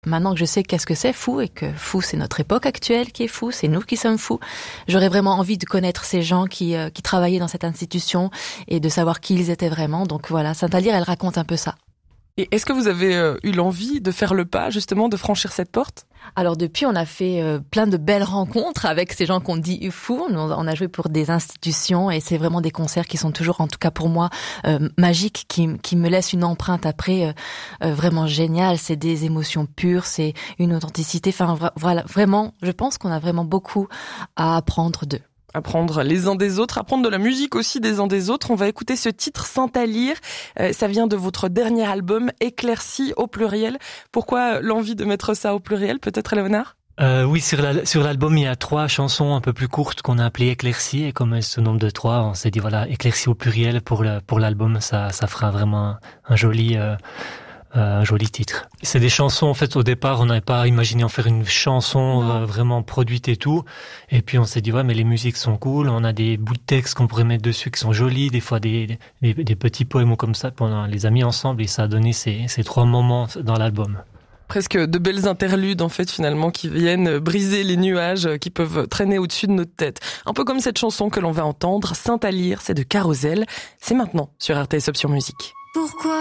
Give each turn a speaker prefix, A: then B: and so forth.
A: Maintenant que je sais qu'est-ce que c'est fou et que fou c'est notre époque actuelle qui est fou, c'est nous qui sommes fous, j'aurais vraiment envie de connaître ces gens qui travaillaient dans cette institution et de savoir qui ils étaient vraiment. Donc voilà, Sainte-Alire, elle raconte un peu ça.
B: Et est-ce que vous avez eu l'envie de faire le pas, justement, de franchir cette porte ?
A: Alors depuis, on a fait plein de belles rencontres avec ces gens qu'on dit fous. On a joué pour des institutions et c'est vraiment des concerts qui sont toujours, en tout cas pour moi, magiques, qui me laissent une empreinte après vraiment géniale. C'est des émotions pures, c'est une authenticité. Enfin voilà, vraiment, je pense qu'on a vraiment beaucoup à apprendre d'eux.
B: Apprendre les uns des autres, apprendre de la musique aussi des uns des autres. On va écouter ce titre Sainte-Alire. Ça vient de votre dernier album, Éclaircie au pluriel. Pourquoi l'envie de mettre ça au pluriel, peut-être, Léonard ?
C: Oui, sur l'album, il y a 3 chansons un peu plus courtes qu'on a appelées Éclaircie. Et comme elles se nomment de 3, on s'est dit, voilà, Éclaircie au pluriel pour l'album, ça fera vraiment un joli titre. C'est des chansons, en fait, au départ, on n'avait pas imaginé en faire une chanson vraiment produite et tout. Et puis on s'est dit, ouais, mais les musiques sont cool, on a des bouts de texte qu'on pourrait mettre dessus qui sont jolis, des fois des petits poèmes comme ça, puis on les a mis ensemble et ça a donné ces 3 moments dans l'album.
B: Presque de belles interludes, en fait, finalement, qui viennent briser les nuages qui peuvent traîner au-dessus de notre tête. Un peu comme cette chanson que l'on va entendre, Sainte-Alire, c'est de Carousel. C'est maintenant sur RTS Option Musique.
D: Pourquoi